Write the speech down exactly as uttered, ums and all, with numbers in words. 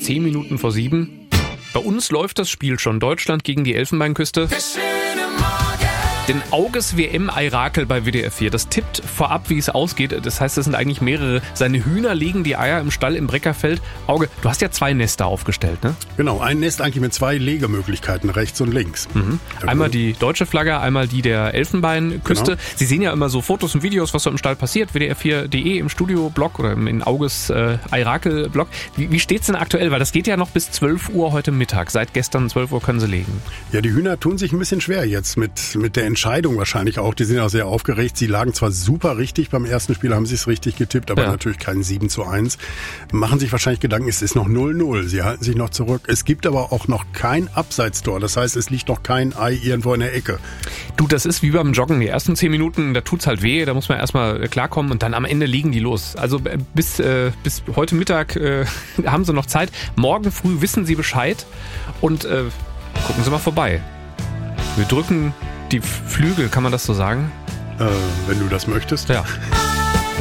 zehn Minuten vor sieben. Bei uns läuft das Spiel schon. Deutschland gegen die Elfenbeinküste. Den Auges W M-Eirakel bei W D R vier. Das tippt vorab, wie es ausgeht. Das heißt, es sind eigentlich mehrere. Seine Hühner legen die Eier im Stall im Breckerfeld. Auge, du hast ja zwei Nester aufgestellt, ne? Genau, ein Nest eigentlich mit zwei Legemöglichkeiten, rechts und links. Mhm. Einmal die deutsche Flagge, einmal die der Elfenbeinküste. Genau. Sie sehen ja immer so Fotos und Videos, was so im Stall passiert. W D R vier punkt de im Studio-Blog oder im Auges äh, Eirakel-Blog. Wie, wie steht's denn aktuell? Weil das geht ja noch bis zwölf Uhr heute Mittag. Seit gestern zwölf Uhr können sie legen. Ja, die Hühner tun sich ein bisschen schwer jetzt mit, mit der Entscheidung wahrscheinlich auch. Die sind auch sehr aufgeregt. Sie lagen zwar super richtig, beim ersten Spiel haben sie es richtig getippt, aber ja. natürlich kein sieben zu eins. Machen sich wahrscheinlich Gedanken, es ist noch null null. Sie halten sich noch zurück. Es gibt aber auch noch kein Abseitstor. Das heißt, es liegt noch kein Ei irgendwo in der Ecke. Du, das ist wie beim Joggen. Die ersten zehn Minuten, da tut's halt weh. Da muss man erstmal klarkommen und dann am Ende liegen die los. Also bis, äh, bis heute Mittag äh, haben sie noch Zeit. Morgen früh wissen sie Bescheid und äh, gucken Sie mal vorbei. Wir drücken die Flügel, kann man das so sagen? Äh, wenn du das möchtest. Ja.